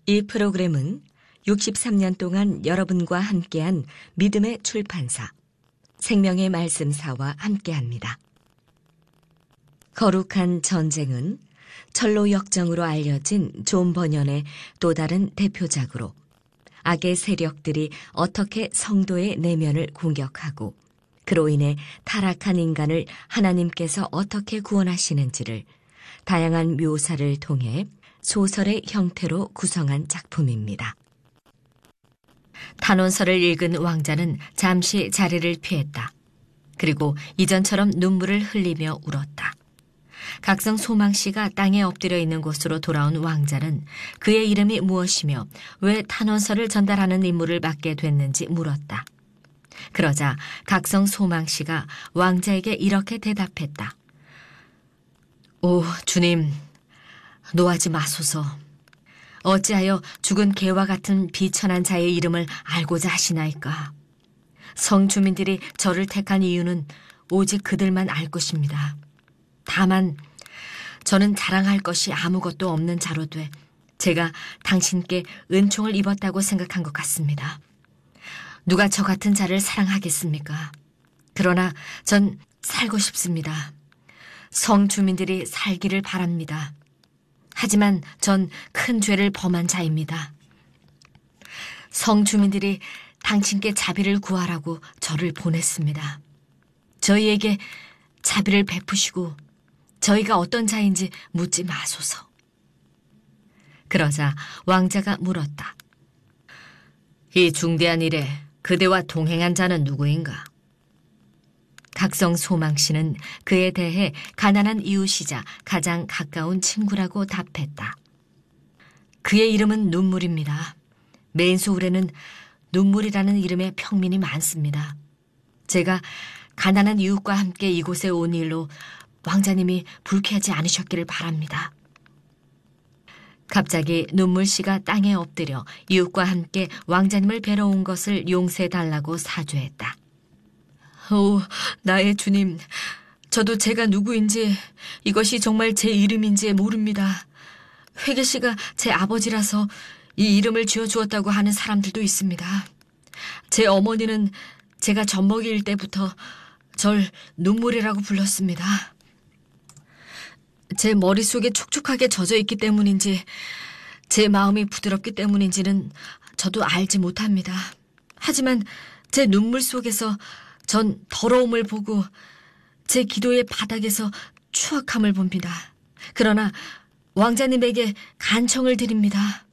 이 프로그램은 63년 동안 여러분과 함께한 믿음의 출판사, 생명의 말씀사와 함께합니다. 거룩한 전쟁은 철로 역정으로 알려진 존 버년의 또 다른 대표작으로 악의 세력들이 어떻게 성도의 내면을 공격하고 그로 인해 타락한 인간을 하나님께서 어떻게 구원하시는지를 다양한 묘사를 통해 소설의 형태로 구성한 작품입니다. 탄원서를 읽은 왕자는 잠시 자리를 피했다. 그리고 이전처럼 눈물을 흘리며 울었다. 각성 소망씨가 땅에 엎드려 있는 곳으로 돌아온 왕자는 그의 이름이 무엇이며 왜 탄원서를 전달하는 임무를 맡게 됐는지 물었다. 그러자 각성 소망씨가 왕자에게 이렇게 대답했다. 오, 주님, 노하지 마소서. 어찌하여 죽은 개와 같은 비천한 자의 이름을 알고자 하시나이까. 성 주민들이 저를 택한 이유는 오직 그들만 알 것입니다. 다만 저는 자랑할 것이 아무것도 없는 자로 돼 제가 당신께 은총을 입었다고 생각한 것 같습니다. 누가 저 같은 자를 사랑하겠습니까? 그러나 전 살고 싶습니다. 성 주민들이 살기를 바랍니다. 하지만 전 큰 죄를 범한 자입니다. 성 주민들이 당신께 자비를 구하라고 저를 보냈습니다. 저희에게 자비를 베푸시고 저희가 어떤 자인지 묻지 마소서. 그러자 왕자가 물었다. 이 중대한 일에 그대와 동행한 자는 누구인가? 각성 소망씨는 그에 대해 가난한 이웃이자 가장 가까운 친구라고 답했다. 그의 이름은 눈물입니다. 메인소울에는 눈물이라는 이름의 평민이 많습니다. 제가 가난한 이웃과 함께 이곳에 온 일로 왕자님이 불쾌하지 않으셨기를 바랍니다. 갑자기 눈물씨가 땅에 엎드려 이웃과 함께 왕자님을 뵈러 온 것을 용서해달라고 사죄했다. 오, 나의 주님, 저도 제가 누구인지 이것이 정말 제 이름인지 모릅니다. 회계씨가 제 아버지라서 이 이름을 지어주었다고 하는 사람들도 있습니다. 제 어머니는 제가 젖먹이일 때부터 절 눈물이라고 불렀습니다. 제 머릿속에 촉촉하게 젖어 있기 때문인지 제 마음이 부드럽기 때문인지는 저도 알지 못합니다. 하지만 제 눈물 속에서 전 더러움을 보고 제 기도의 바닥에서 추악함을 봅니다. 그러나 왕자님에게 간청을 드립니다.